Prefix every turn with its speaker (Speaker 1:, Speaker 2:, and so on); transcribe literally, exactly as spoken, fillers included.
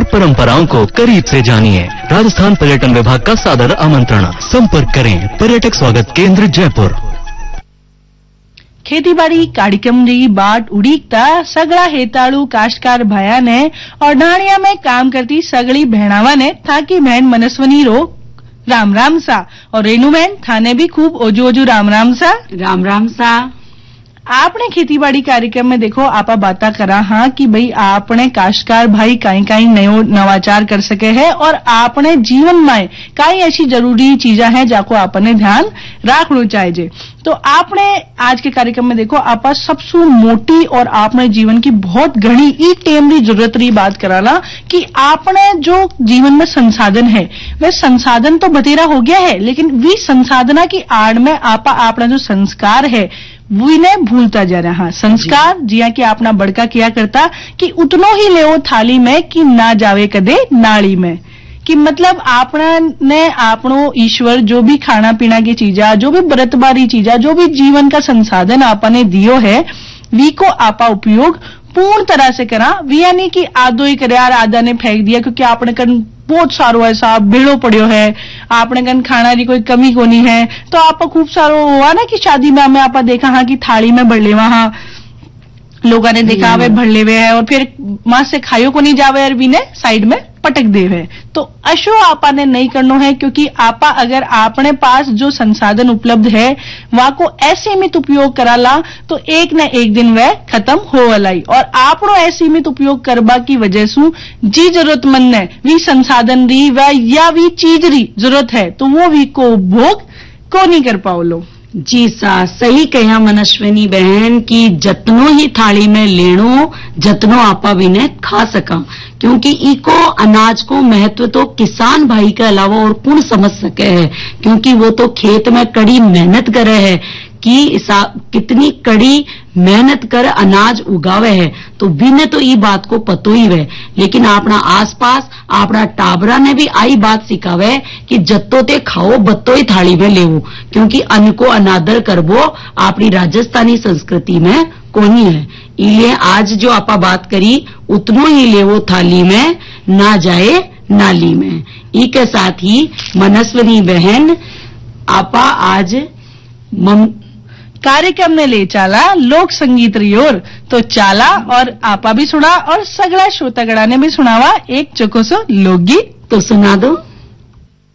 Speaker 1: और परंपराओं को करीब से जानिए। राजस्थान पर्यटन विभाग का सादर आमंत्रण। संपर्क करें पर्यटक स्वागत केंद्र जयपुर।
Speaker 2: ખેતીવાડી કાર્યક્રમની બાટ ઉડીકતા સગળા હેતાળુ કાશકાર ભાયાને और ढाणिया में काम करती सगड़ी बहनावाने थाकी बहन मनस्वनी रो राम राम सा और रेनू बहन थाने भी खूब ओजू ओजू राम राम सा
Speaker 3: राम राम सा।
Speaker 2: आपने खेतीबाड़ी कार्यक्रम में देखो आपा बाता करा हाँ कि भाई आपने काश्तकार भाई काई काई नयो नवाचार कर सके है और आपने जीवन में काई ऐसी जरूरी चीजा है जाको आपने ध्यान राखना चाहिए। तो आपने आज के कार्यक्रम में देखो आपा सबसे मोटी और आपने जीवन की बहुत घनी ई टेमरी जरूरत रही बात कराला कि आपने जो जीवन में संसाधन है वह संसाधन तो बतेरा हो गया है, लेकिन वी संसाधना की आड़ में आपा अपना जो संस्कार है वो भूलता जा रहा। संस्कार जिया कि आपना बड़का किया करता कि उतनो ही ले थाली में कि ना जावे कदे नाली में, कि मतलब आपना ने आपनो ईश्वर जो भी खाना पीना की चीजा, जो भी बरतबारी चीजा, जो भी जीवन का संसाधन आपने दियो है वी को आपा उपयोग पूर्ण तरह से करा। वी यानी कि आधो ही करे यार आधा ने फेंक दिया क्योंकि आपने कन बहुत सारो ऐसा भेड़ो पड़ो है, आपने कन खाना की कोई कमी कोनी है, तो आपको खूब सारो हुआ ना कि शादी में हमें आपा देखा हाँ कि थाली में भर ले वहां लोगों ने देखा वे भर ले है और फिर मां से खायो को नहीं जावे और भी ने साइड में पटक दे है। तो अशो आपा ने नहीं करनो है क्योंकि आपा अगर आपने पास जो संसाधन उपलब्ध है वहां को असीमित उपयोग कराला तो एक न एक दिन वह खत्म हो लाई और आपनो असीमित उपयोग करबा की वजह से जी जरूरतमंद है वी संसाधन री वह या वी चीज री जरूरत है तो वो वी को उपभोग को नहीं कर पाओ लो।
Speaker 3: जी सा सही कहा मनस्विनी बहन की जतनो ही थाली में लेनो जतनो आपा भी ने खा सका, क्योंकि इको अनाज को महत्व तो किसान भाई के अलावा और कौन समझ सके है, क्योंकि वो तो खेत में कड़ी मेहनत करे है कि कितनी कड़ी मेहनत कर अनाज उगावे है, तो बिने तो ये बात को पतो ही है। लेकिन अपना आसपास अपना टाबरा ने भी आई बात सिखावे कि जत्तो ते खाओ बत्तो ही थाली में लेवो, क्योंकि अन्न को अनादर करबो अपनी राजस्थानी संस्कृति में कोनी है। इसलिए आज जो आपा बात करी उतनो ही लेवो थाली में ना जाए नाली में। ई के साथ ही मनस्विनी बहन आपा आज मम
Speaker 2: कार्यक्रम ने ले चाला लोक संगीत री ओर, तो चाला और आपा भी सुना और सगड़ा श्रोतागणा ने भी सुनावा एक चोको सो लोकगीत।
Speaker 3: तो सुना दो।